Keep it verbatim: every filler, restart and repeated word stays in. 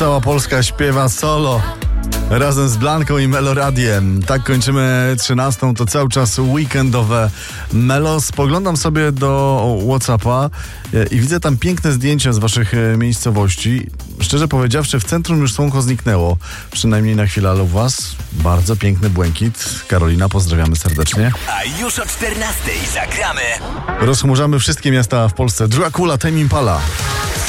cała Polska śpiewa solo razem z Blanką i Meloradiem. Tak kończymy trzynastą, to cały czas weekendowe Melo. Spoglądam sobie do WhatsAppa i widzę tam piękne zdjęcia z waszych miejscowości. Szczerze powiedziawszy, w centrum już słonko zniknęło, przynajmniej na chwilę, ale u was bardzo piękny błękit. Karolina, pozdrawiamy serdecznie. A już o czternastej zagramy. Rozchmurzamy wszystkie miasta w Polsce. Dracula, Tame Impala.